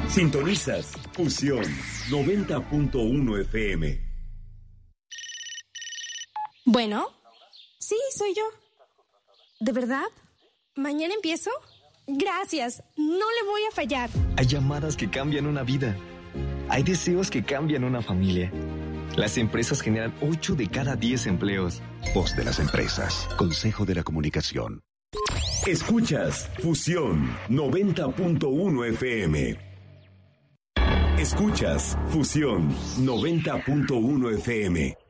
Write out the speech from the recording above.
Sintonizas Fusión 90.1 FM. Bueno, sí, soy yo. ¿De verdad? ¿Mañana empiezo? Gracias, no le voy a fallar. Hay llamadas que cambian una vida. Hay deseos que cambian una familia. Las empresas generan 8 de cada 10 empleos. Voz de las empresas. Consejo de la Comunicación. Escuchas Fusión 90.1 FM. Escuchas Fusión 90.1 FM.